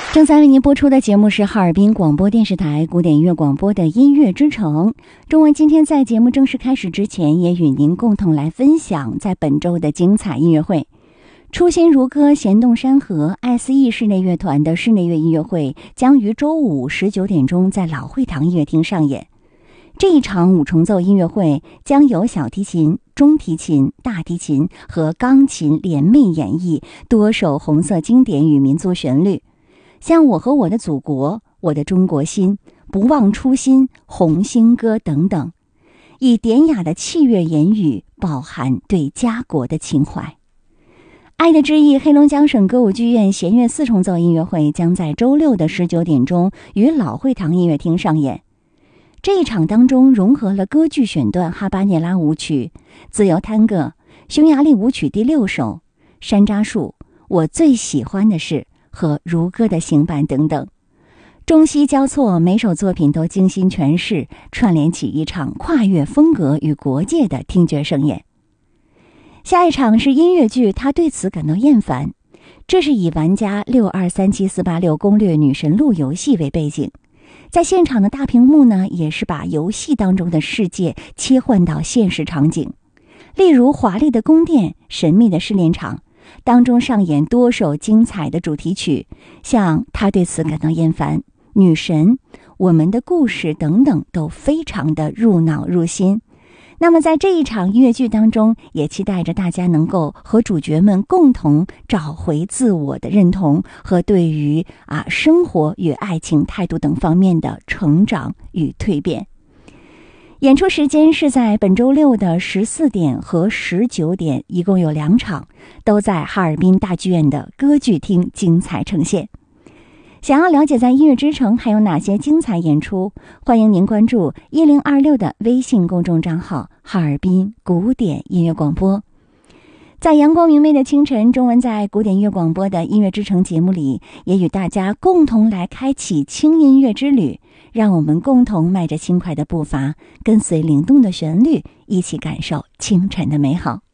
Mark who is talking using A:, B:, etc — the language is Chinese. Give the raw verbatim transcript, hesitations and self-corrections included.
A: 正在为您播出的节目是哈尔滨广播电视台古典音乐广播的音乐之城。中文今天在节目正式开始之前，也与您共同来分享在本周的精彩音乐会。初心如歌弦动山河 S E 室内乐团的室内乐音乐会将于周五十九点钟在老会堂音乐厅上演。这一场五重奏音乐会将由小提琴、中提琴、大提琴和钢琴联袂演绎多首红色经典与民族旋律，像我和我的祖国、我的中国心、不忘初心、红星歌等等，以典雅的器乐言语饱含对家国的情怀。爱的之翼黑龙江省歌舞剧院弦乐四重奏音乐会将在周六的十九点钟于老会堂音乐厅上演。这一场当中融合了歌剧选段哈巴涅拉舞曲、自由探戈、匈牙利舞曲第六首、山楂树、我最喜欢的事和如歌的行板等等，中西交错，每首作品都精心诠释，串联起一场跨越风格与国界的听觉盛宴。下一场是音乐剧，他对此感到厌烦。这是以玩家六二三七四八六攻略女神录游戏为背景，在现场的大屏幕呢，也是把游戏当中的世界切换到现实场景，例如华丽的宫殿、神秘的试炼场当中上演多首精彩的主题曲，像他对此感到厌烦、女神、我们的故事等等，都非常的入脑入心。那么在这一场音乐剧当中，也期待着大家能够和主角们共同找回自我的认同和对于啊生活与爱情态度等方面的成长与蜕变。演出时间是在本周六的十四点和十九点，一共有两场，都在哈尔滨大剧院的歌剧厅精彩呈现。想要了解在音乐之城还有哪些精彩演出，欢迎您关注一零二六的微信公众账号哈尔滨古典音乐广播。在阳光明媚的清晨，中文在古典音乐广播的音乐之城节目里，也与大家共同来开启轻音乐之旅，让我们共同迈着轻快的步伐，跟随灵动的旋律，一起感受清晨的美好。